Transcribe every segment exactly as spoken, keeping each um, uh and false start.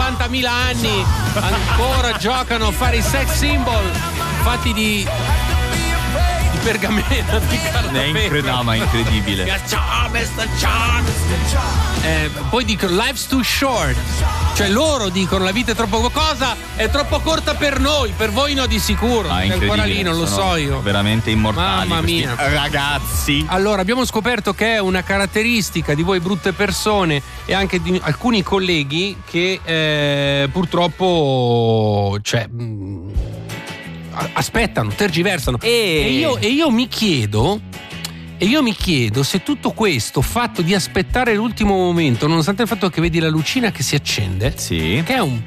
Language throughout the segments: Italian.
settantamila anni ancora giocano a fare i sex symbol fatti di di pergamena, di carta. È incredibile, ma incredibile. Eh, poi dicono life's too short, cioè loro dicono la vita è troppo cosa, è troppo corta per noi, per voi no di sicuro. Ah, è ancora lì, non lo so io. Veramente immortali. Mamma mia, ragazzi. Allora abbiamo scoperto che è una caratteristica di voi brutte persone e anche di alcuni colleghi che eh, purtroppo cioè mh, aspettano, tergiversano. E... e io e io mi chiedo E io mi chiedo se tutto questo fatto di aspettare l'ultimo momento, nonostante il fatto che vedi la lucina che si accende, sì, che è un,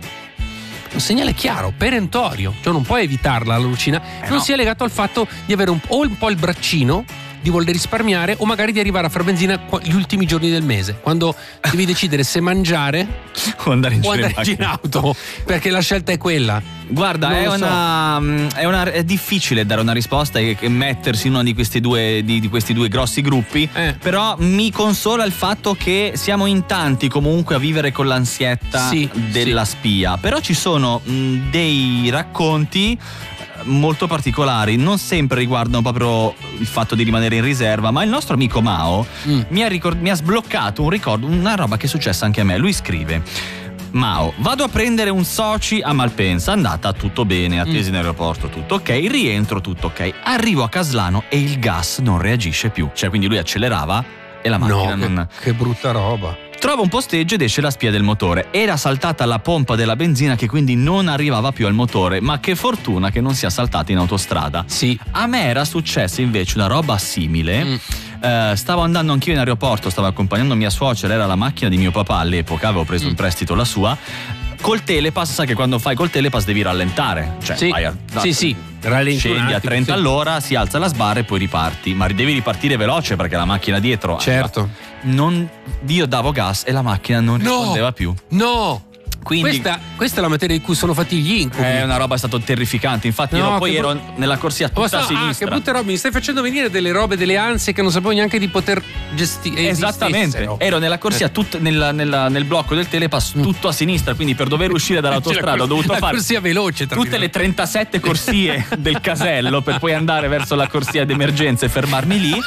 un segnale chiaro, perentorio, cioè non puoi evitarla la lucina, eh non no. sia legato al fatto di avere un, o un po' il braccino di voler risparmiare o magari di arrivare a far benzina gli ultimi giorni del mese, quando devi decidere se mangiare o andare in, o andare in auto, perché la scelta è quella. Guarda, è una, so. è una è difficile dare una risposta e, e mettersi in uno di questi due di, di questi due grossi gruppi, eh. però mi consola il fatto che siamo in tanti comunque a vivere con l'ansietta sì, della sì. spia, però ci sono mh, dei racconti molto particolari, non sempre riguardano proprio il fatto di rimanere in riserva, ma il nostro amico Mao mm. mi, ha ricord- mi ha sbloccato un ricordo, una roba che è successa anche a me. Lui scrive: Mao, vado a prendere un Soci a Malpensa, andata tutto bene, attesi mm. in aeroporto, tutto ok, rientro tutto ok, arrivo a Caslano e il gas non reagisce più, cioè quindi lui accelerava e la macchina no, non... che, che brutta roba. Trova un posteggio ed esce la spia del motore. Era saltata la pompa della benzina che quindi non arrivava più al motore, ma che fortuna che non sia saltata in autostrada. Sì. A me era successa invece una roba simile. Mm. Uh, stavo andando anch'io in aeroporto, stavo accompagnando mia suocera, era la macchina di mio papà all'epoca, avevo preso mm. in prestito la sua. Col telepass, sai che quando fai col telepass devi rallentare, cioè sì, vai a, sì, sì. scendi a trenta sì. all'ora, si alza la sbarra e poi riparti, ma devi ripartire veloce perché la macchina dietro, certo, non, io davo gas e la macchina non no, rispondeva più. No. Quindi, questa, questa è la materia di cui sono fatti gli incubi. È una roba, è stato terrificante. Infatti, no, io poi ero br- nella corsia tutta oh, so, a sinistra. Ah, che brutte robe, mi stai facendo venire delle robe, delle ansie che non sapevo neanche di poter gestire. Esattamente. Ero nella corsia, tut, nella, nella, nel blocco del telepass, tutto a sinistra. Quindi, per dover uscire dall'autostrada, ho dovuto fare corsia veloce, tutte le trentasette corsie del casello per poi andare verso la corsia d'emergenza e fermarmi lì.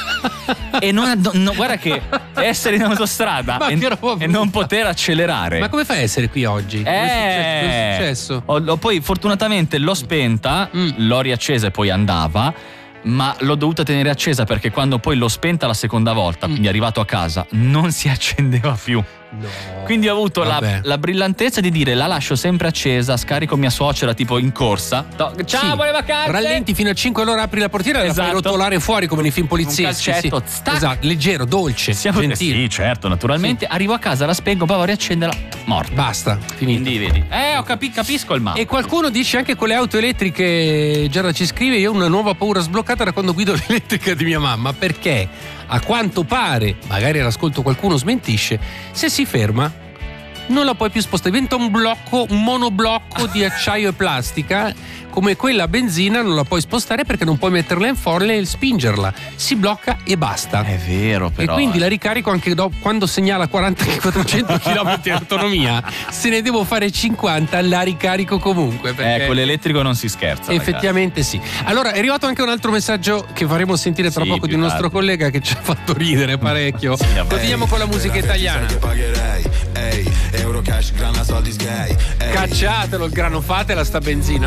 E non, no, guarda che essere in autostrada e, e non poter accelerare. Ma come fai a essere qui oggi? Eh. Cosa è successo? Ho, ho, poi fortunatamente l'ho spenta, mm. l'ho riaccesa e poi andava, ma l'ho dovuta tenere accesa perché quando poi l'ho spenta la seconda volta, mm. quindi arrivato a casa, non si accendeva più. No. Quindi ho avuto la, la brillantezza di dire la lascio sempre accesa, scarico mia suocera tipo in corsa. Ciao, sì. buone vacanze. Rallenti fino a cinque, allora apri la portiera e esatto. la fai rotolare fuori come nei film polizieschi. Un calcetto, sì. Esatto, leggero, dolce, siamo, gentile. Sì, certo, naturalmente. Sì. Arrivo a casa, la spengo, poi vado a riaccenderla, morta. Basta, finito. Quindi vedi. Eh, ho capi- capisco il male. E qualcuno dice anche con le auto elettriche, Giada ci scrive, io ho una nuova paura sbloccata da quando guido l'elettrica di mia mamma, perché a quanto pare, magari all'ascolto qualcuno smentisce, se si ferma non la puoi più spostare, diventa un blocco, un monoblocco di acciaio e plastica, come quella a benzina non la puoi spostare perché non puoi metterla in folle e spingerla, si blocca e basta. È vero, però. E quindi la ricarico anche dopo, quando segnala quaranta quattrocento chilometri di autonomia, se ne devo fare cinquanta la ricarico comunque. Perché eh, con l'elettrico non si scherza. Effettivamente ragazzi. Sì. Allora è arrivato anche un altro messaggio che faremo sentire tra sì, poco di un nostro tardi. collega che ci ha fatto ridere parecchio. Sì, continuiamo con la musica italiana. Euro cash, grana, soldi sgay. Cacciatelo il grano, fatela sta benzina.